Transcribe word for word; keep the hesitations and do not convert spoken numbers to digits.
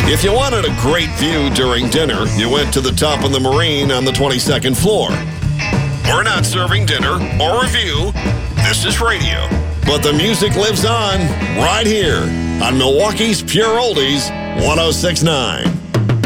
If you wanted a great view during dinner, you went to the top of the Marine on the twenty-second floor. We're not serving dinner or review. This is radio. But the music lives on right here on Milwaukee's Pure Oldies one oh six point nine.